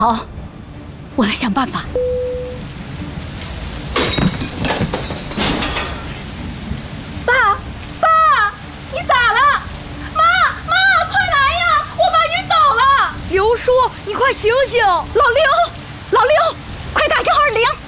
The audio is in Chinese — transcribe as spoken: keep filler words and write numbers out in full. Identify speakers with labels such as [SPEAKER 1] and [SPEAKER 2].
[SPEAKER 1] 好，我来想办法。爸，爸，你咋了？妈，妈，快来呀！我爸晕倒了。刘叔，你快醒醒！老刘，老刘，快打一二零。